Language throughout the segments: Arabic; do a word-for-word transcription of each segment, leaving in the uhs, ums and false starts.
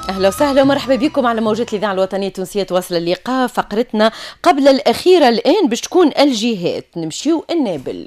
أهلا وسهلا ومرحبا بكم على موجة الإذاعة الوطنية التونسية. تواصل اللقاء فقرتنا قبل الأخيرة الآن باش تكون الجهات. نمشيو النابل.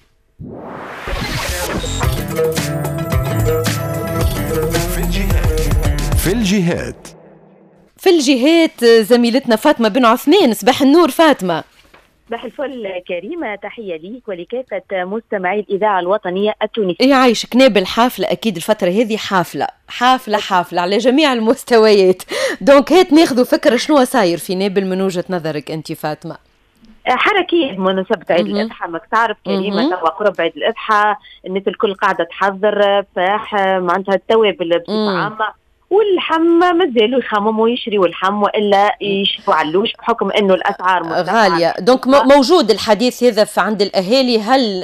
في الجهات في الجهات زميلتنا فاطمة بن عثمان. صباح النور فاطمة. صباح الفل كريمة، تحية ليك ولكافة مستمعي الإذاعة الوطنية التونسية. يعيشك. نابل حافلة أكيد الفترة هذه، حافلة حافلة حافلة على جميع المستويات. دونك هات ناخذوا فكرة شنو صاير في نابل من وجهة نظرك أنت فاطمة؟ حركية بمناسبة عيد الأضحى، ماك تعرف كريمة توا قرب عيد الأضحى، الناس الكل قاعدة تحضر فاح معناتها التوابل بصفة عامة، واللحم مازالوا يخمموا يشريوا اللحم والا يشريوا علوش بحكم انه الاسعار غاليه. دونك موجود الحديث هذا في عند الاهالي، هل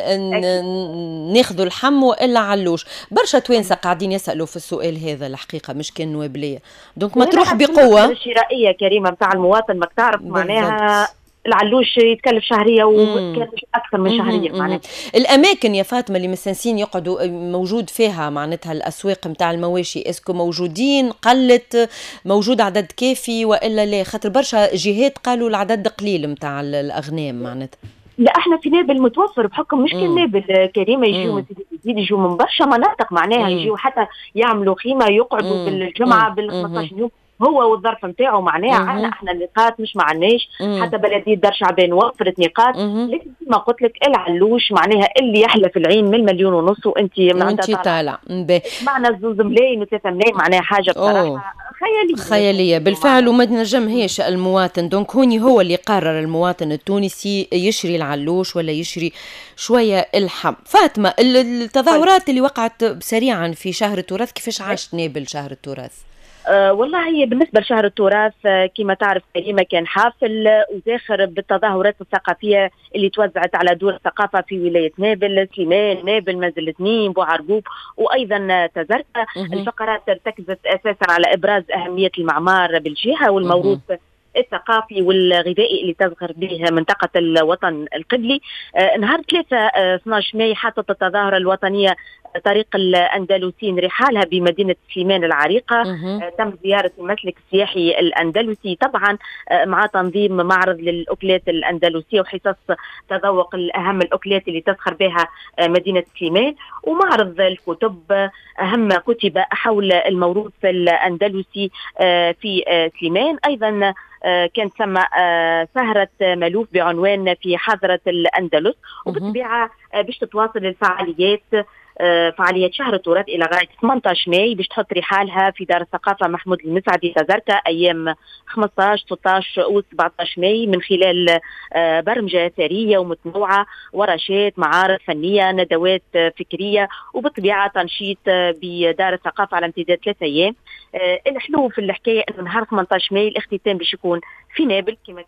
ناخذوا اللحم والا علوش؟ برشا توانسه قاعدين يسالوا في السؤال هذا الحقيقه، مش كان نوابليه. دونك ما تروح بقوه الشرائيه كريمه نتاع المواطن، ماك تعرف معناها العلوش يتكلف شهرية وكان أكثر من شهرية. معناتها الأماكن يا فاطمة اللي مستنسين يقعدوا موجود فيها معناتها الأسواق متاع المواشي، اسكو موجودين؟ قلت موجود عدد كافي وإلا لا؟ خاطر برشا جهات قالوا العدد قليل متاع الأغنام معناتها. لا احنا في نابل متوفر بحكم مش كان نابل كريمه، يجيو من سيدي يزيد يجيو من برشا مناطق معناها، يجيو حتى يعملوا خيمه يقعدوا بالجمعه بال خمسطاش يوم هو والظرف نتاعو معناها. عندنا احنا النقاط مش معناش، حتى بلديه دار شعبان وفرت نقاط، لكن ما قلت لك العلوش معناها اللي يحلى في العين من المليون ونص وانت انت طالع معنا زوز ملايين وثلاثة ملايين، معناها حاجه بصراحه خياليه خياليه بالفعل، وما نجمهاش المواطن. دونك هوني هو اللي قرر المواطن التونسي يشري العلوش ولا يشري شويه اللحم. فاطمه، التظاهرات اللي وقعت سريعا في شهر التراث كيفاش عاشت نابل شهر التراث؟ أه والله هي بالنسبة لشهر التراث كما تعرف كريمة كان حافل وزاخر بالتظاهرات الثقافية اللي توزعت على دور الثقافة في ولاية نابل، سليمان، نابل، منزل اثنين، بوعرقوب وأيضا تزركة. الفقرات ارتكزت أساسا على إبراز أهمية المعمار بالجهة والموروث الثقافي والغذائي اللي تزخر به منطقة الوطن القبلي. آه نهار ثلاثة آه اثناش ماي حطت التظاهرة الوطنية طريق الأندلسيين رحالها بمدينة سليمان العريقة. آه تم زيارة المسلك السياحي الأندلسي طبعا آه مع تنظيم معرض للأكلات الأندلسية وحصص تذوق الأهم الأكلات اللي تزخر بها آه مدينة سليمان، ومعرض الكتب آه أهم كتب حول الموروث الأندلسي آه في آه سليمان. أيضا آه كان ثم آه سهرة ملوف بعنوان في حضرة الأندلس، وبالطبيعة آه باش تتواصل الفعاليات آه فعاليات شهر التراث إلى غاية ثمانطاش ماي باش تحط رحالها في دار الثقافة محمود المسعدي تزركة أيام خمسطاش ستطاش و سبعطاش ماي من خلال آه برمجة ثرية ومتنوعة، ورشات، معارض فنية، ندوات آه فكرية، وبالطبيعة تنشيط آه بدار الثقافة على امتداد ثلاثة أيام. آه الحلو في الحكاية أنه نهار ثمانطاش ماي الاختتام باش يكون في نابل كما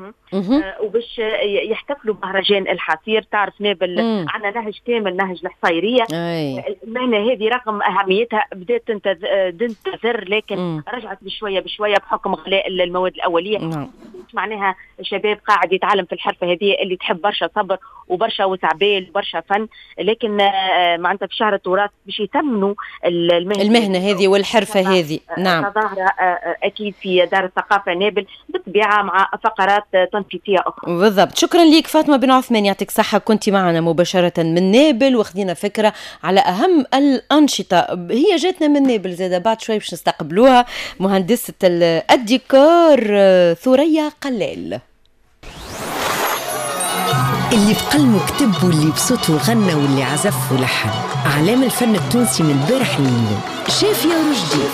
آه وباش يحتفلوا بمهرجان الحصير. تعرف نابل عندنا نهج كامل، نهج الحصيرية. المهنة هذه رغم أهميتها بدأت تنتثر لكن مم. رجعت بشوية بشوية بحكم غلاء المواد الأولية. مم. معناها الشباب قاعد يتعلم في الحرفة هذه اللي تحب برشا صبر وبرشا وسعبال وبرشا فن، لكن آه معناتها في شهر التراث باش يثمنوا المهنة, المهنة هذه والحرفة هذه. نعم تظاهرة آه أكيد في دار الثقافة نابل بالطبيعة مع فقرات تنفيذية أخرى. بالضبط. شكرا لك فاطمة بن عثمان، يعطيك صحة، كنت معنا مباشرة من نابل واخذينا فكرة على أهم الأنشطة. هي جاتنا من نابل زادة، بعد شوي باش نستقبلوها مهندسة الديكور ثريا قلال. اللي بقلمه كتب واللي بصوته غنى واللي عزف ولحن، أعلام الفن التونسي من البارح لليوم. شاف يا رشدي